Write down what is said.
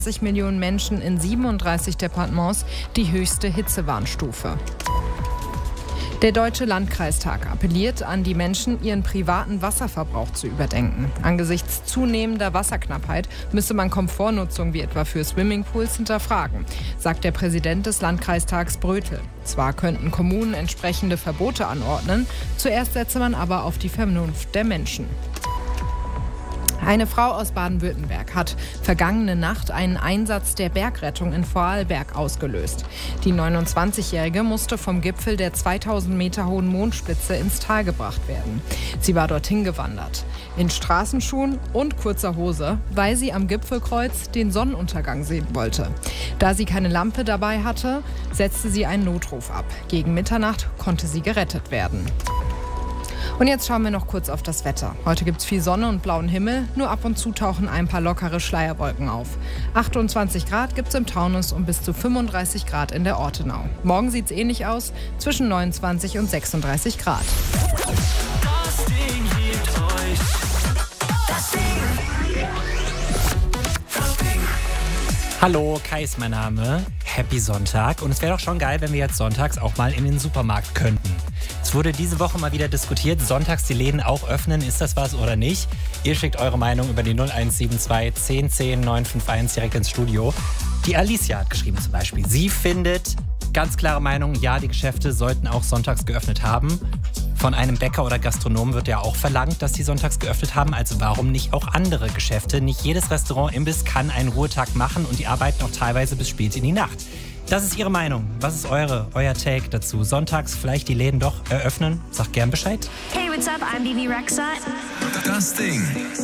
Millionen Menschen in 37 Departements die höchste Hitzewarnstufe. Der Deutsche Landkreistag appelliert an die Menschen, ihren privaten Wasserverbrauch zu überdenken. Angesichts zunehmender Wasserknappheit müsse man Komfortnutzung wie etwa für Swimmingpools hinterfragen, sagt der Präsident des Landkreistags Brötel. Zwar könnten Kommunen entsprechende Verbote anordnen, zuerst setze man aber auf die Vernunft der Menschen. Eine Frau aus Baden-Württemberg hat vergangene Nacht einen Einsatz der Bergrettung in Vorarlberg ausgelöst. Die 29-Jährige musste vom Gipfel der 2000 Meter hohen Mondspitze ins Tal gebracht werden. Sie war dorthin gewandert, in Straßenschuhen und kurzer Hose, weil sie am Gipfelkreuz den Sonnenuntergang sehen wollte. Da sie keine Lampe dabei hatte, setzte sie einen Notruf ab. Gegen Mitternacht konnte sie gerettet werden. Und jetzt schauen wir noch kurz auf das Wetter. Heute gibt es viel Sonne und blauen Himmel, nur ab und zu tauchen ein paar lockere Schleierwolken auf. 28 Grad gibt es im Taunus und bis zu 35 Grad in der Ortenau. Morgen sieht es ähnlich aus, zwischen 29 und 36 Grad. Das Ding liebt euch. Das Ding. Hallo, Kai ist mein Name. Happy Sonntag. Und es wäre doch schon geil, wenn wir jetzt sonntags auch mal in den Supermarkt könnten. Es wurde diese Woche mal wieder diskutiert, sonntags die Läden auch öffnen. Ist das was oder nicht? Ihr schickt eure Meinung über die 0172 10 10 951 direkt ins Studio. Die Alicia hat geschrieben zum Beispiel. Sie findet, ganz klare Meinung, ja, die Geschäfte sollten auch sonntags geöffnet haben. Von einem Bäcker oder Gastronomen wird ja auch verlangt, dass die sonntags geöffnet haben. Also warum nicht auch andere Geschäfte? Nicht jedes Restaurant, Imbiss kann einen Ruhetag machen und die arbeiten auch teilweise bis spät in die Nacht. Das ist Ihre Meinung. Was ist euer Take dazu? Sonntags vielleicht die Läden doch eröffnen? Sagt gern Bescheid. Hey, what's up? I'm Bibi Rexha. Das Ding.